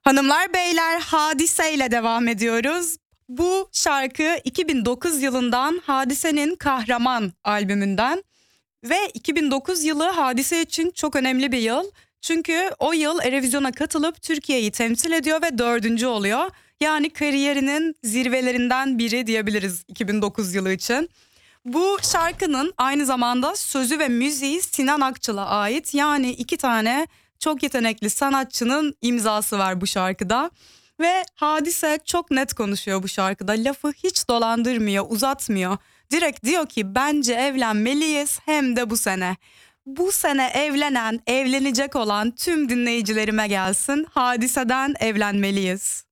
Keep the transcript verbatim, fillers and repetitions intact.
Hanımlar beyler, Hadise ile devam ediyoruz. Bu şarkı iki bin dokuz yılından Hadise'nin Kahraman albümünden ve iki bin dokuz yılı Hadise için çok önemli bir yıl. Çünkü o yıl Eurovision'a katılıp Türkiye'yi temsil ediyor ve dördüncü oluyor. Yani kariyerinin zirvelerinden biri diyebiliriz iki bin dokuz yılı için. Bu şarkının aynı zamanda sözü ve müziği Sinan Akçıl'a ait. Yani iki tane çok yetenekli sanatçının imzası var bu şarkıda. Ve Hadise çok net konuşuyor bu şarkıda. Lafı hiç dolandırmıyor, uzatmıyor. Direkt diyor ki bence evlenmeliyiz, hem de bu sene. Bu sene evlenen, evlenecek olan tüm dinleyicilerime gelsin. Hadise'den Evlenmeliyiz.